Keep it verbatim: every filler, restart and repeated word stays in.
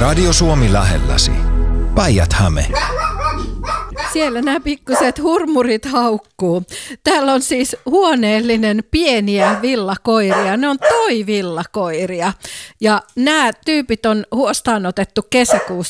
Radio Suomi lähelläsi. Päijät-Häme. Siellä nämä pikkuset hurmurit haukkuu. Täällä on siis huoneellinen pieniä villakoiria. Ne on toi villakoiria. Ja nämä tyypit on huostaanotettu kesäkuussa